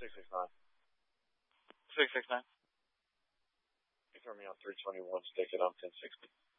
669. 669. You throw me on 321, stick it on 1060.